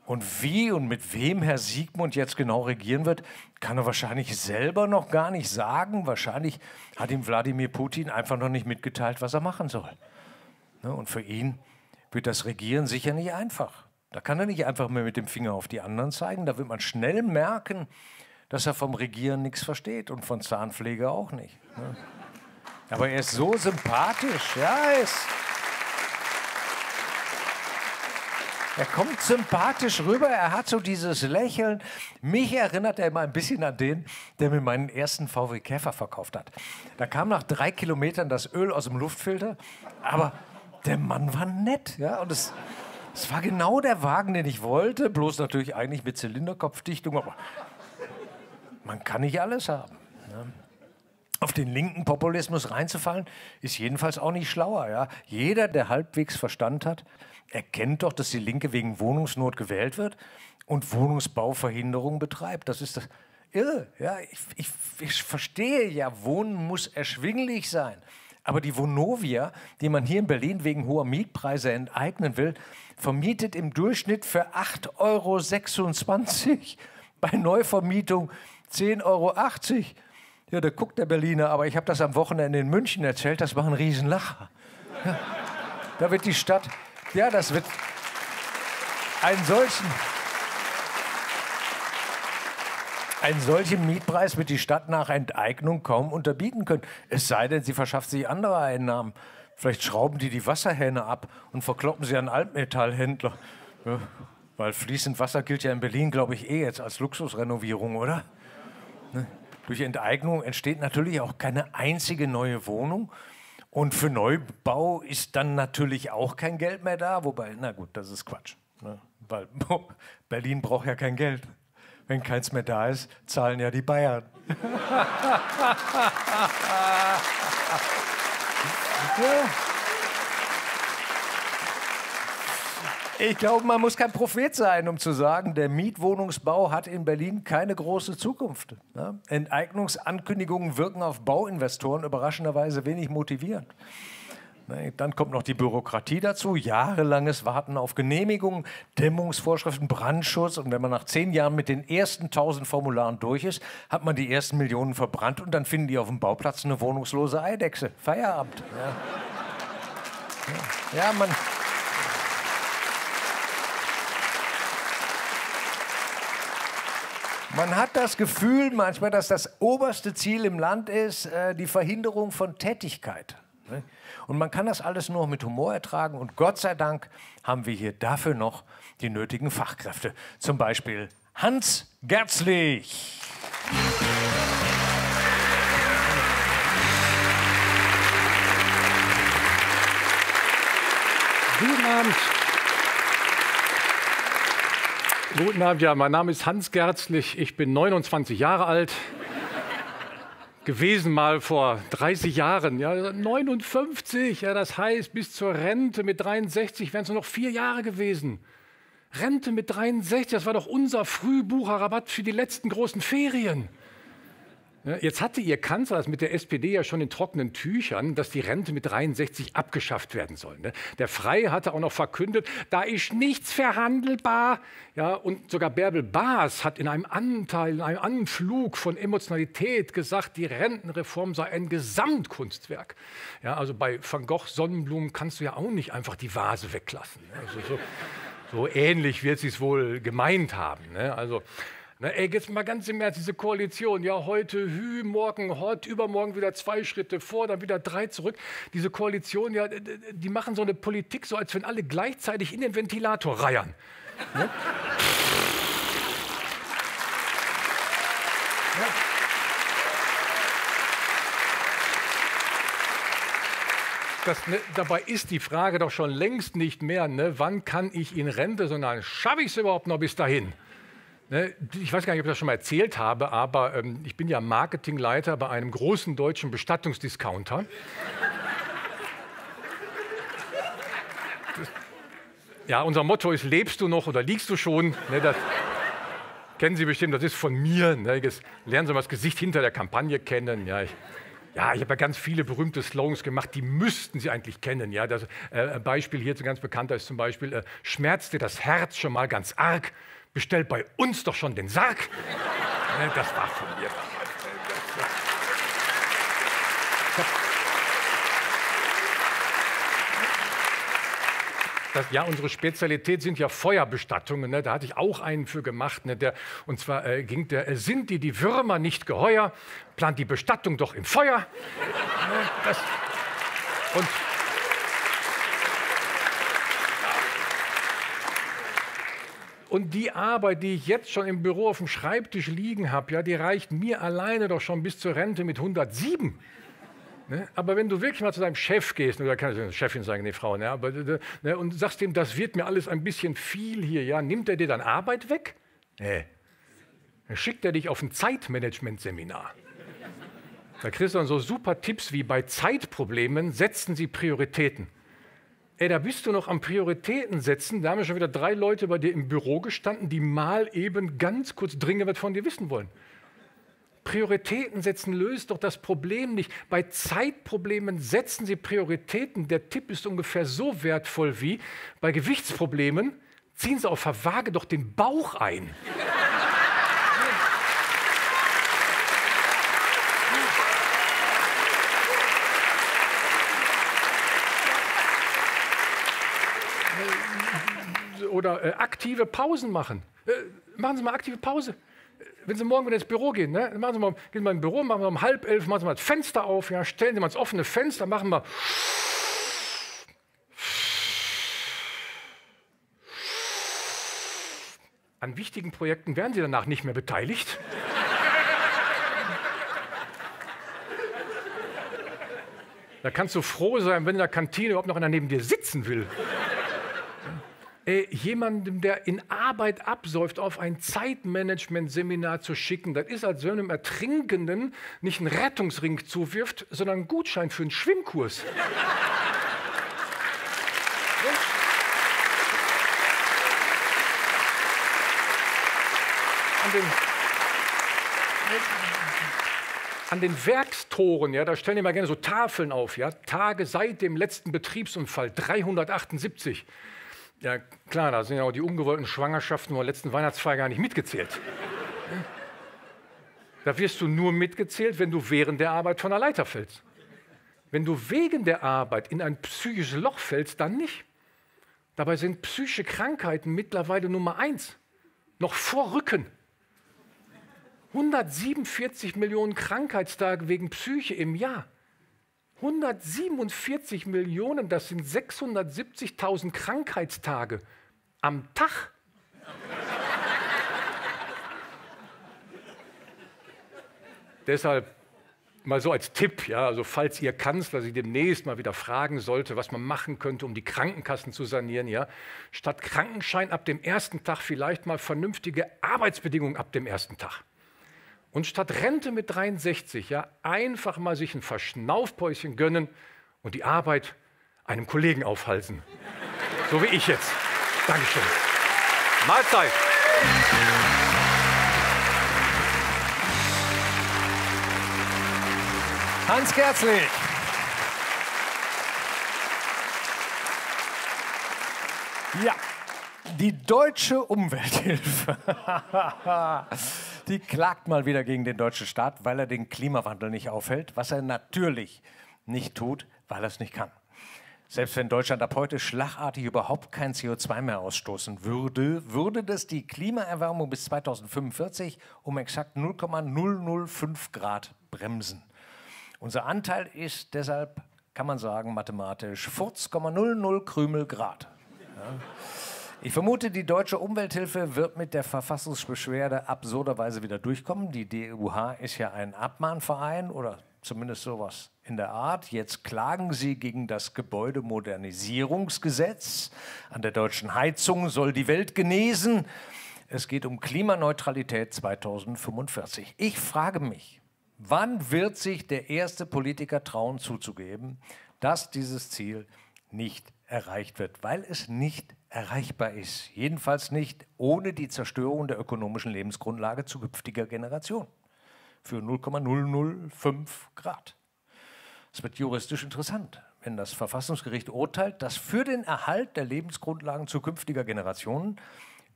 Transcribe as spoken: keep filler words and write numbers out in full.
Und wie und mit wem Herr Siegmund jetzt genau regieren wird, kann er wahrscheinlich selber noch gar nicht sagen. Wahrscheinlich hat ihm Wladimir Putin einfach noch nicht mitgeteilt, was er machen soll. Und für ihn wird das Regieren sicher nicht einfach. Da kann er nicht einfach mehr mit dem Finger auf die anderen zeigen. Da wird man schnell merken, dass er vom Regieren nichts versteht und von Zahnpflege auch nicht. Aber er ist so sympathisch. Ja, er ist... Er kommt sympathisch rüber, er hat so dieses Lächeln. Mich erinnert er immer ein bisschen an den, der mir meinen ersten V W Käfer verkauft hat. Da kam nach drei Kilometern das Öl aus dem Luftfilter, aber der Mann war nett. Ja? Und es, es war genau der Wagen, den ich wollte, bloß natürlich eigentlich mit Zylinderkopfdichtung. Aber man kann nicht alles haben. Ja? Auf den linken Populismus reinzufallen, ist jedenfalls auch nicht schlauer. Ja? Jeder, der halbwegs Verstand hat, erkennt doch, dass die Linke wegen Wohnungsnot gewählt wird und Wohnungsbauverhinderung betreibt. Das ist das irre. Ja, ich, ich, ich verstehe ja, Wohnen muss erschwinglich sein. Aber die Vonovia, die man hier in Berlin wegen hoher Mietpreise enteignen will, vermietet im Durchschnitt für acht Euro sechsundzwanzig, bei Neuvermietung zehn Euro achtzig. Ja, da guckt der Berliner, aber ich habe das am Wochenende in München erzählt, das war ein Riesenlacher. Ja, da wird die Stadt... Ja, das wird einen solchen, einen solchen Mietpreis wird die Stadt nach Enteignung kaum unterbieten können. Es sei denn, sie verschafft sich andere Einnahmen. Vielleicht schrauben die die Wasserhähne ab und verkloppen sie an Altmetallhändler. Ja, weil fließend Wasser gilt ja in Berlin, glaube ich, eh jetzt als Luxusrenovierung, oder? Ne? Durch Enteignung entsteht natürlich auch keine einzige neue Wohnung. Und für Neubau ist dann natürlich auch kein Geld mehr da. Wobei, na gut, das ist Quatsch. Ne? Weil Berlin braucht ja kein Geld. Wenn keins mehr da ist, zahlen ja die Bayern. Ja. Ich glaube, man muss kein Prophet sein, um zu sagen, der Mietwohnungsbau hat in Berlin keine große Zukunft. Ja? Enteignungsankündigungen wirken auf Bauinvestoren überraschenderweise wenig motivierend. Dann kommt noch die Bürokratie dazu, jahrelanges Warten auf Genehmigungen, Dämmungsvorschriften, Brandschutz. Und wenn man nach zehn Jahren mit den ersten tausend Formularen durch ist, hat man die ersten Millionen verbrannt und dann finden die auf dem Bauplatz eine wohnungslose Eidechse. Feierabend. Ja, ja man... Man hat das Gefühl manchmal, dass das oberste Ziel im Land ist, äh, die Verhinderung von Tätigkeit. Ne? Und man kann das alles nur mit Humor ertragen. Und Gott sei Dank haben wir hier dafür noch die nötigen Fachkräfte. Zum Beispiel Hans Gerzlich. Guten Abend. Guten Abend, ja, mein Name ist Hans Gerzlich, ich bin neunundzwanzig Jahre alt, gewesen mal vor dreißig Jahren, ja, neunundfünfzig, ja, das heißt, bis zur Rente mit dreiundsechzig wären es nur noch vier Jahre gewesen. Rente mit dreiundsechzig, das war doch unser Frühbucherrabatt für die letzten großen Ferien. Ja, jetzt hatte Ihr Kanzler das mit der S P D ja schon in trockenen Tüchern, dass die Rente mit dreiundsechzig abgeschafft werden soll. Ne? Der Frey hatte auch noch verkündet, da ist nichts verhandelbar. Ja, und sogar Bärbel Baas hat in einem Anteil, in einem Anflug von Emotionalität gesagt, die Rentenreform sei ein Gesamtkunstwerk. Ja, also bei Van Gogh Sonnenblumen kannst du ja auch nicht einfach die Vase weglassen. Ne? Also so, so ähnlich wird sie es wohl gemeint haben. Ne? Also, Na, ey, jetzt mal ganz im Ernst, diese Koalition, ja, heute Hü, morgen Hott, übermorgen wieder zwei Schritte vor, dann wieder drei zurück. Diese Koalition, ja, die machen so eine Politik, so als wenn alle gleichzeitig in den Ventilator reiern. Ne? Ja. Das, ne, dabei ist die Frage doch schon längst nicht mehr, ne, wann kann ich in Rente, sondern schaffe ich es überhaupt noch bis dahin? Ich weiß gar nicht, ob ich das schon mal erzählt habe, aber ähm, ich bin ja Marketingleiter bei einem großen deutschen Bestattungsdiscounter. Das, ja, unser Motto ist, lebst du noch oder liegst du schon? Ne, das kennen Sie bestimmt, das ist von mir. Ne, jetzt lernen Sie mal das Gesicht hinter der Kampagne kennen. Ja, ich, Ja, ich habe ja ganz viele berühmte Slogans gemacht, die müssten Sie eigentlich kennen. Ja, das äh, ein Beispiel hierzu ganz bekannter ist zum Beispiel, äh, schmerzt dir das Herz schon mal ganz arg, bestell bei uns doch schon den Sarg. äh, das war von mir damals. Das, ja, unsere Spezialität sind ja Feuerbestattungen. Ne? Da hatte ich auch einen für gemacht. Ne? Der, und zwar äh, ging der, äh, sind dir die Würmer nicht geheuer, plant die Bestattung doch im Feuer. ne? das, und Und die Arbeit, die ich jetzt schon im Büro auf dem Schreibtisch liegen habe, ja, die reicht mir alleine doch schon bis zur Rente mit hundertsieben. Ne? Aber wenn du wirklich mal zu deinem Chef gehst, oder kann ich Chefin sagen, nee, Frau, ne, aber, ne, und sagst ihm, das wird mir alles ein bisschen viel hier, ja, nimmt er dir dann Arbeit weg? Nee. Dann schickt er dich auf ein Zeitmanagement-Seminar. Da kriegst du dann so super Tipps wie bei Zeitproblemen setzen Sie Prioritäten. Ey, da bist du noch am Prioritäten setzen, da haben ja schon wieder drei Leute bei dir im Büro gestanden, die mal eben ganz kurz dringend was von dir wissen wollen. Prioritäten setzen löst doch das Problem nicht. Bei Zeitproblemen setzen Sie Prioritäten. Der Tipp ist ungefähr so wertvoll wie bei Gewichtsproblemen ziehen Sie auf der Waage doch den Bauch ein. Oder äh, aktive Pausen machen. Äh, machen Sie mal aktive Pause. Wenn Sie morgen wieder ins Büro gehen, ne, machen Sie mal, gehen Sie mal ins Büro, machen Sie mal um halb elf, machen Sie mal das Fenster auf, ja, stellen Sie mal ins offene Fenster, machen wir an wichtigen Projekten werden Sie danach nicht mehr beteiligt. Da kannst du froh sein, wenn in der Kantine überhaupt noch einer neben dir sitzen will. Äh, jemandem, der in Arbeit absäuft, auf ein Zeitmanagement-Seminar zu schicken, das ist, als wenn einem Ertrinkenden nicht einen Rettungsring zuwirft, sondern einen Gutschein für einen Schwimmkurs. An den, an den Werkstoren, ja, da stellen die mal gerne so Tafeln auf, ja, Tage seit dem letzten Betriebsunfall, dreihundertachtundsiebzig. Ja, klar, da sind ja auch die ungewollten Schwangerschaften der letzten Weihnachtsfeier gar nicht mitgezählt. Da wirst du nur mitgezählt, wenn du während der Arbeit von der Leiter fällst. Wenn du wegen der Arbeit in ein psychisches Loch fällst, dann nicht. Dabei sind psychische Krankheiten mittlerweile Nummer eins. Noch vor Rücken. hundertsiebenundvierzig Millionen Krankheitstage wegen Psyche im Jahr. hundertsiebenundvierzig Millionen, das sind sechshundertsiebzigtausend Krankheitstage am Tag. Deshalb mal so als Tipp, ja, also falls Ihr Kanzler Sie demnächst mal wieder fragen sollte, was man machen könnte, um die Krankenkassen zu sanieren, ja, statt Krankenschein ab dem ersten Tag vielleicht mal vernünftige Arbeitsbedingungen ab dem ersten Tag. Und statt Rente mit dreiundsechzig, ja, einfach mal sich ein Verschnaufpäuschen gönnen und die Arbeit einem Kollegen aufhalsen. So wie ich jetzt. Dankeschön. Mahlzeit. Hans Kerzlich. Ja, die Deutsche Umwelthilfe. Die klagt mal wieder gegen den deutschen Staat, weil er den Klimawandel nicht aufhält, was er natürlich nicht tut, weil er es nicht kann. Selbst wenn Deutschland ab heute schlagartig überhaupt kein C O zwei mehr ausstoßen würde, würde das die Klimaerwärmung bis zweitausendfünfundvierzig um exakt null Komma null null fünf Grad bremsen. Unser Anteil ist deshalb, kann man sagen, mathematisch vierzig Komma null null Krümel Grad. Ja. Ich vermute, die Deutsche Umwelthilfe wird mit der Verfassungsbeschwerde absurderweise wieder durchkommen. Die D U H ist ja ein Abmahnverein oder zumindest sowas in der Art. Jetzt klagen sie gegen das Gebäudemodernisierungsgesetz. An der deutschen Heizung soll die Welt genesen. Es geht um Klimaneutralität zweitausendfünfundvierzig. Ich frage mich, wann wird sich der erste Politiker trauen zuzugeben, dass dieses Ziel nicht erreicht wird, weil es nicht erreichbar ist. Jedenfalls nicht ohne die Zerstörung der ökonomischen Lebensgrundlage zukünftiger Generationen für null Komma null null fünf Grad. Es wird juristisch interessant, wenn das Verfassungsgericht urteilt, dass für den Erhalt der Lebensgrundlagen zukünftiger Generationen